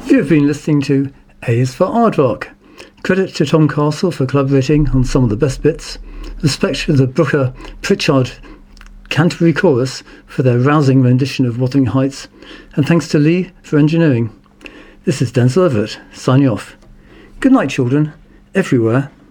You've been listening to A is for Aardvark. Credit to Tom Castle for collaborating on some of the best bits. Respect to the Brooker Pritchard Canterbury Chorus for their rousing rendition of Wuthering Heights. And thanks to Lee for engineering. This is Denzel Everett, signing off. Good night, children, everywhere.